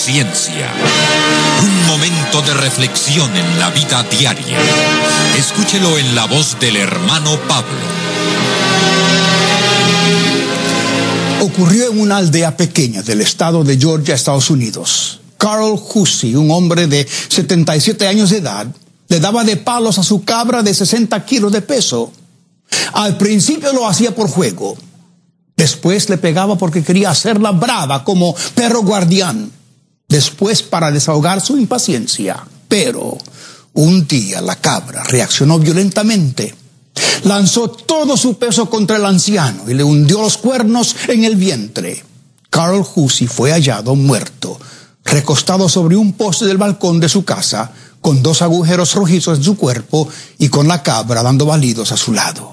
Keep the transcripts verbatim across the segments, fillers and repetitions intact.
conciencia. Un momento de reflexión en la vida diaria. Escúchelo en la voz del hermano Pablo. Ocurrió en una aldea pequeña del estado de Georgia, Estados Unidos. Carl Hussey, un hombre de setenta y siete años de edad, le daba de palos a su cabra de sesenta kilos de peso. Al principio lo hacía por juego. Después le pegaba porque quería hacerla brava como perro guardián. Después para desahogar su impaciencia. Pero un día la cabra reaccionó violentamente. Lanzó todo su peso contra el anciano y le hundió los cuernos en el vientre. Carl Hussey fue hallado muerto, recostado sobre un poste del balcón de su casa, con dos agujeros rojizos en su cuerpo y con la cabra dando balidos a su lado.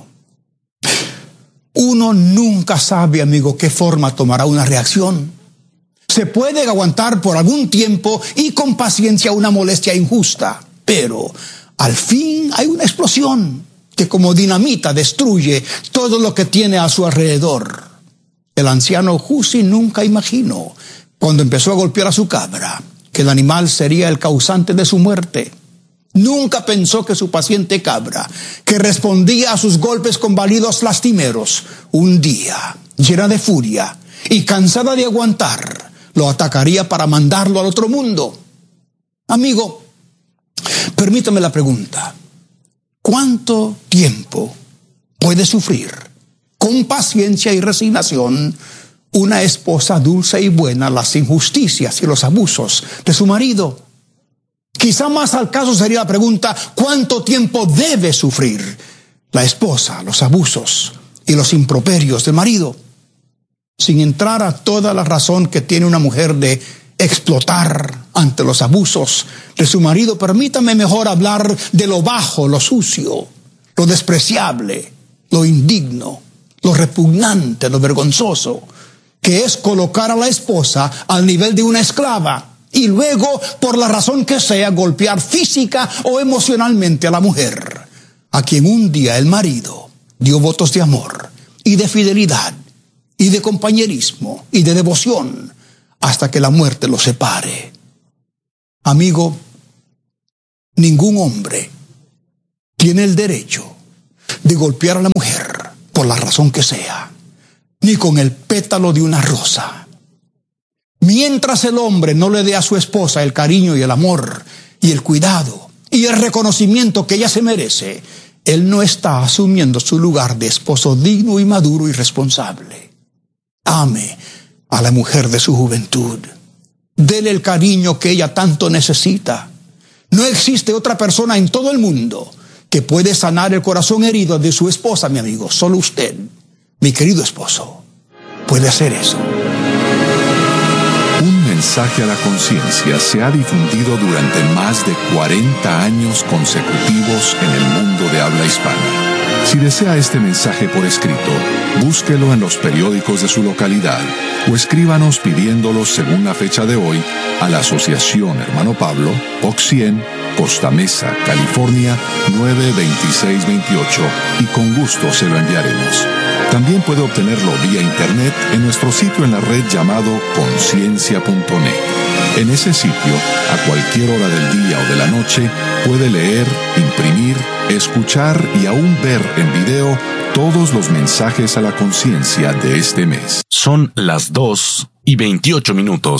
Uno nunca sabe, amigo, qué forma tomará una reacción. Se puede aguantar por algún tiempo y con paciencia una molestia injusta, pero al fin hay una explosión que como dinamita destruye todo lo que tiene a su alrededor. El anciano Hussey nunca imaginó, cuando empezó a golpear a su cabra, que el animal sería el causante de su muerte. Nunca pensó que su paciente cabra, que respondía a sus golpes con balidos lastimeros, un día, llena de furia y cansada de aguantar, lo atacaría para mandarlo al otro mundo. Amigo, permítame la pregunta. ¿Cuánto tiempo puede sufrir con paciencia y resignación una esposa dulce y buena las injusticias y los abusos de su marido? Quizá más al caso sería la pregunta, ¿cuánto tiempo debe sufrir la esposa los abusos y los improperios del marido? Sin entrar a toda la razón que tiene una mujer de explotar ante los abusos de su marido, permítame mejor hablar de lo bajo, lo sucio, lo despreciable, lo indigno, lo repugnante, lo vergonzoso, que es colocar a la esposa al nivel de una esclava y luego, por la razón que sea, golpear física o emocionalmente a la mujer, a quien un día el marido dio votos de amor y de fidelidad y de compañerismo y de devoción hasta que la muerte los separe. Amigo, ningún hombre tiene el derecho de golpear a la mujer por la razón que sea, ni con el pétalo de una rosa. Mientras el hombre no le dé a su esposa el cariño y el amor y el cuidado y el reconocimiento que ella se merece, él no está asumiendo su lugar de esposo digno y maduro y responsable. Ame a la mujer de su juventud. Dele el cariño que ella tanto necesita. No existe otra persona en todo el mundo que puede sanar el corazón herido de su esposa, mi amigo. Solo usted, mi querido esposo, puede hacer eso. Un mensaje a la conciencia se ha difundido durante más de cuarenta años consecutivos en el mundo de habla hispana. Si desea este mensaje por escrito, búsquelo en los periódicos de su localidad o escríbanos pidiéndolo según la fecha de hoy a la Asociación Hermano Pablo, Box cien, Costa Mesa, California nueve veintiséis veintiocho y con gusto se lo enviaremos. También puede obtenerlo vía internet en nuestro sitio en la red llamado conciencia punto net. En ese sitio, a cualquier hora del día o de la noche, puede leer, imprimir, escuchar y aún ver en video todos los mensajes a la conciencia de este mes. Son las dos y veintiocho minutos.